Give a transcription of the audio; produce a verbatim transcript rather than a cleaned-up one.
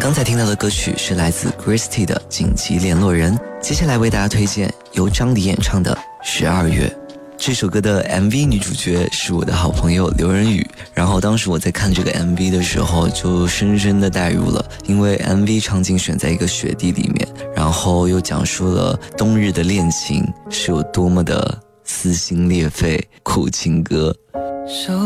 刚才听到的歌曲是来自 Christy 的紧急联络人，接下来为大家推荐由张黎演唱的十二月。这首歌的 M V 女主角是我的好朋友刘仁宇，然后当时我在看这个 M V 的时候就深深的带入了，因为 M V 场景选在一个雪地里面，然后又讲述了冬日的恋情是有多么的撕心裂肺苦情歌。